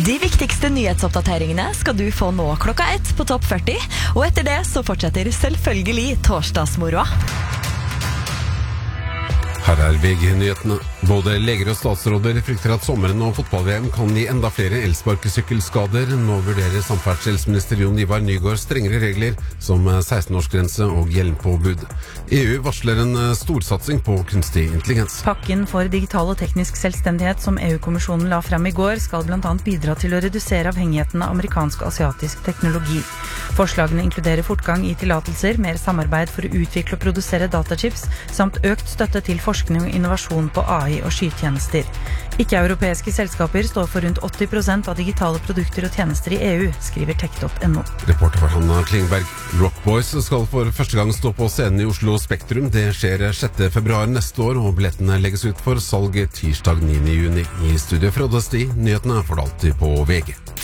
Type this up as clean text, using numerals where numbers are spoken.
De viktigste nyhetsoppdateringene skal du få nå klokka 1 på Topp 40, og etter det så fortsetter selvfølgelig torsdagsmoroa. Her VG-nyhetene. Både leger og statsråder frykter at sommeren og fotball-VM kan gi enda flere elsparkesykkelskader. Nå vurderer samferdselsminister Jon Ivar Nygård strengere regler som 16-årsgrense og hjelmpåbud. EU varsler en storsatsing på kunstig intelligens. Pakken for digital og teknisk selvstendighet som EU-kommisjonen la frem i går skal blant annet bidra til å redusere avhengigheten av amerikansk og asiatisk teknologi. Forslagene inkluderer fortgang i tillatelser, mer samarbeid for å utvikle og produsere datachips, samt økt støtte til forskning og innovasjon på AI og skytjenester. Ikke-europeiske selskaper står for rundt 80% av digitale produkter og tjenester i EU, skriver tech.no. Reporter var Hanna Klingberg. Rock Boys skal for første gang stå på scenen i Oslo Spektrum. Det skjer 6. februar neste år, og billettene legges ut for salg tirsdag 9. juni. I studio Frode Sti, nyhetene får du alltid på VG.